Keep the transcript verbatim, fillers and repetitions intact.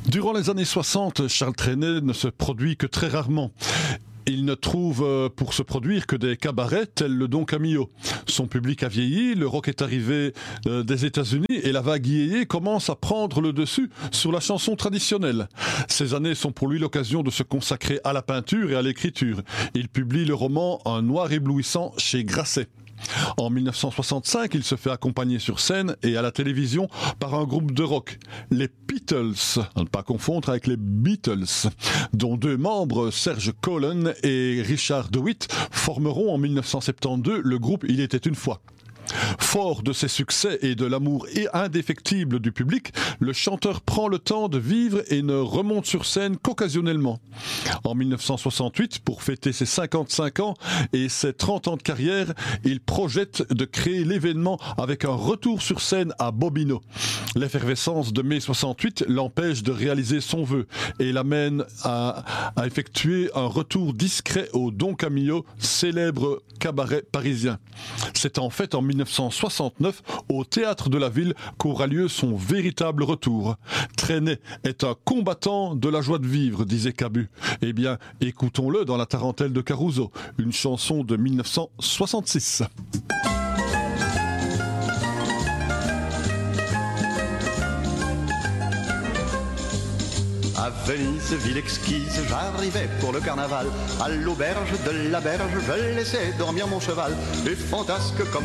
Durant les années soixante, Charles Trenet ne se produit que très rarement. Il ne trouve pour se produire que des cabarets tels le Don Camillo. Son public a vieilli, le rock est arrivé euh, des États-Unis et la vague yéyé commence à prendre le dessus sur la chanson traditionnelle. Ces années sont pour lui l'occasion de se consacrer à la peinture et à l'écriture. Il publie le roman Un noir éblouissant chez Grasset. En mille neuf cent soixante-cinq, il se fait accompagner sur scène et à la télévision par un groupe de rock, les Beatles, à ne pas confondre avec les Beatles, dont deux membres, Serge Collen et Richard DeWitt, formeront en mille neuf cent soixante-douze le groupe Il était une fois. Fort de ses succès et de l'amour indéfectible du public, le chanteur prend le temps de vivre et ne remonte sur scène qu'occasionnellement. En mille neuf cent soixante-huit, pour fêter ses cinquante-cinq ans et ses trente ans de carrière, il projette de créer l'événement avec un retour sur scène à Bobino. L'effervescence de mai soixante-huit l'empêche de réaliser son vœu et l'amène à, à effectuer un retour discret au Don Camillo, célèbre cabaret parisien. C'est en fait en mille neuf cent soixante-neuf, au Théâtre de la Ville, qu'aura lieu son véritable retour. Trenet est un combattant de la joie de vivre, disait Cabu. Eh bien, écoutons-le dans La Tarentelle de Caruso, une chanson de mille neuf cent soixante-six. À Venise, ville exquise, j'arrivais pour le carnaval. À l'auberge de la berge, je laissais dormir mon cheval. Et fantasque comme